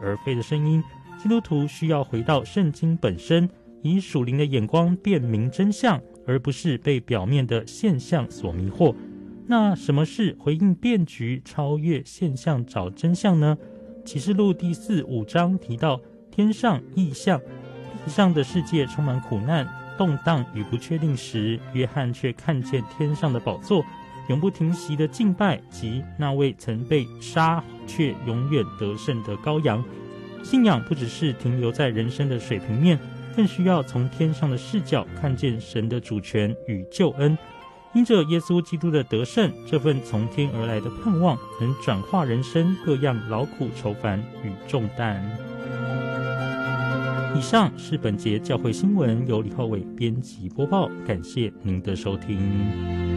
而非的声音，基督徒需要回到圣经本身，以属灵的眼光辨明真相，而不是被表面的现象所迷惑。那什么是回应变局、超越现象找真相呢？启示录第4、5章提到天上异象，地上的世界充满苦难、动荡与不确定时，约翰却看见天上的宝座、永不停息的敬拜及那位曾被杀却永远得胜的羔羊。信仰不只是停留在人生的水平面，更需要从天上的视角看见神的主权与救恩。因着耶稣基督的得胜，这份从天而来的盼望能转化人生各样劳苦愁烦与重担。以上是本节教会新闻，由李浩伟编辑播报，感谢您的收听。